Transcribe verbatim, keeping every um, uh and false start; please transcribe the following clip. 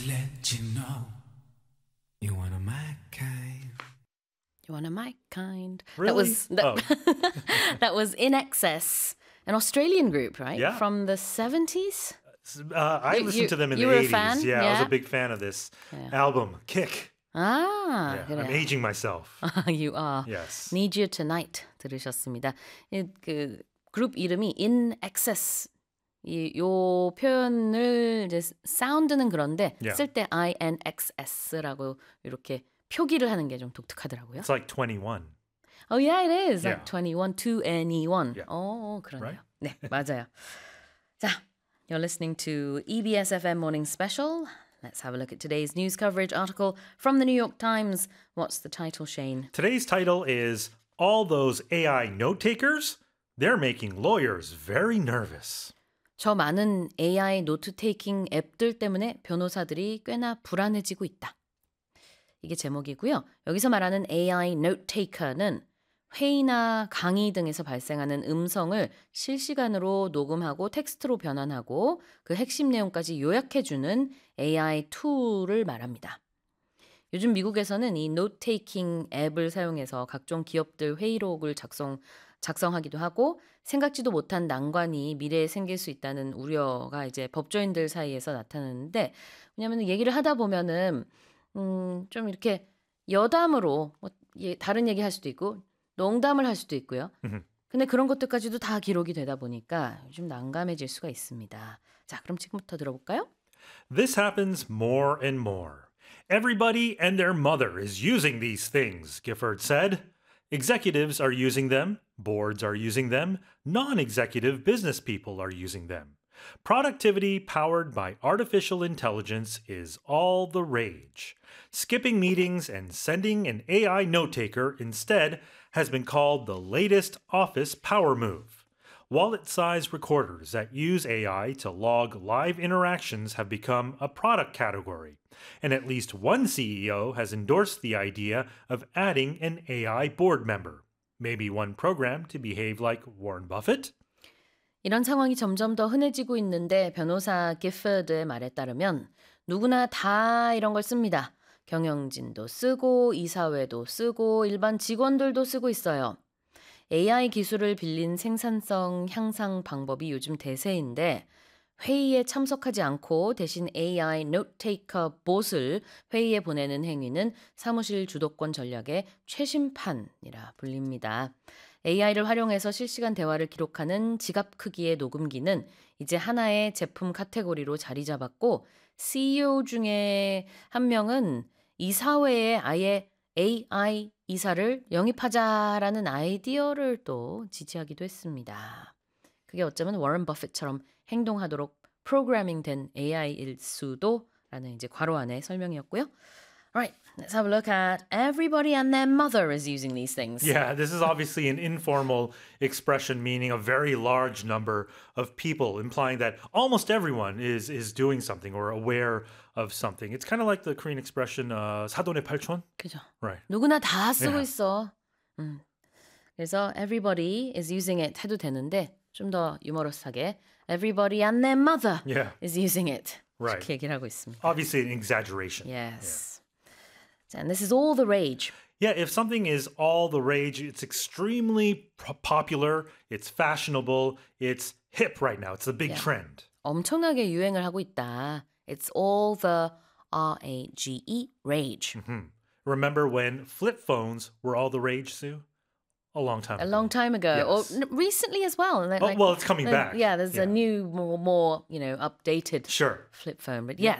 to let you know you one of my kind. You Wanna My Kind. Really? That was that, Oh. that was In Excess, an Australian group, right? Yeah. From the seventies. Uh, I You- listened you- to them in you the were a eighties. fan? Yeah, I was Yeah. a big fan of this Yeah. album, Kick. 아, Yeah, 그래요. I'm aging myself. You are. Yes. Need You Tonight 들으셨습니다. 이, 그 그룹 이름이 In Excess. 이, 요 표현을 이제 사운드는 그런데 Yeah. 쓸 때 I N X S라고 이렇게 표기를 하는 게 좀 독특하더라고요. It's like twenty-one. Oh yeah, it is. Yeah. Like twenty-one, two anyone. Yeah. 어, 그러네요. Right? 네, 맞아요. 자, you're listening to E B S F M Morning Special. Let's have a look at today's news coverage article from the New York Times. What's the title, Shane? Today's title is All Those A I Note Takers, They're Making Lawyers Very Nervous. 저 많은 에이아이 노트 테이킹 앱들 때문에 변호사들이 꽤나 불안해지고 있다. 이게 제목이고요. 여기서 말하는 에이아이 노트 테이커는 회의나 강의 등에서 발생하는 음성을 실시간으로 녹음하고 텍스트로 변환하고 그 핵심 내용까지 요약해주는 에이아이 툴을 말합니다. 요즘 미국에서는 이 노트 테이킹 앱을 사용해서 각종 기업들 회의록을 작성, 작성하기도 하고 생각지도 못한 난관이 미래에 생길 수 있다는 우려가 이제 법조인들 사이에서 나타나는데 왜냐하면 얘기를 하다 보면은 음, 좀 이렇게 여담으로 뭐 예, 다른 얘기 할 수도 있고 농담을 할 수도 있고요. 근데 그런 것들까지도 다 기록이 되다 보니까 좀 난감해질 수가 있습니다. 자, 그럼 지금부터 들어볼까요? This happens more and more. Everybody and their mother is using these things, Gifford said. Executives are using them, boards are using them, non-executive business people are using them. Productivity powered by artificial intelligence is all the rage. Skipping meetings and sending an A I note-taker instead has been called the latest office power move. Wallet-sized recorders that use A I to log live interactions have become a product category, and at least one C E O has endorsed the idea of adding an A I board member. Maybe one program to behave like Warren Buffett? 이런 상황이 점점 더 흔해지고 있는데 변호사 기퍼드의 말에 따르면 누구나 다 이런 걸 씁니다. 경영진도 쓰고 이사회도 쓰고 일반 직원들도 쓰고 있어요. 에이아이 기술을 빌린 생산성 향상 방법이 요즘 대세인데 회의에 참석하지 않고 대신 에이아이 노트테이커 봇을 회의에 보내는 행위는 사무실 주도권 전략의 최신판이라 불립니다. 에이아이를 활용해서 실시간 대화를 기록하는 지갑 크기의 녹음기는 이제 하나의 제품 카테고리로 자리 잡았고 씨이오 중에 한 명은 이사회에 아예 에이아이 이사를 영입하자라는 아이디어를 또 지지하기도 했습니다. 그게 어쩌면 워런 버핏처럼 행동하도록 프로그래밍된 에이아이일 수도 라는 이제 괄호 안에 설명이었고요. Alright, let's have a look at everybody and their mother is using these things. Yeah, this is obviously an informal expression meaning a very large number of people, implying that almost everyone is is doing something or aware of something. It's kind of like the Korean expression uh, 사돈의 팔촌. 그죠? Right. 누구나 다 쓰고 Yeah. 있어. 음. 그래서 everybody is using it 해도 되는데 좀 더 유머러스하게 everybody and their mother Yeah. is using it. Right. 이렇게 얘기를 하고 있습니다. Obviously an exaggeration. Yes. And this is all the rage. Yeah, if something is all the rage, it's extremely p- popular, it's fashionable, it's hip right now. It's a big Yeah. trend. 엄청나게 유행을 하고 있다. It's all the R A G E, rage. Remember when flip phones were all the rage, Sue? A long time A ago. long time ago, Yes. or n- recently as well. Like- Oh, like- well, it's coming like, back. Yeah, there's Yeah. a new, more, more, you know, updated Sure. flip phone. But yes,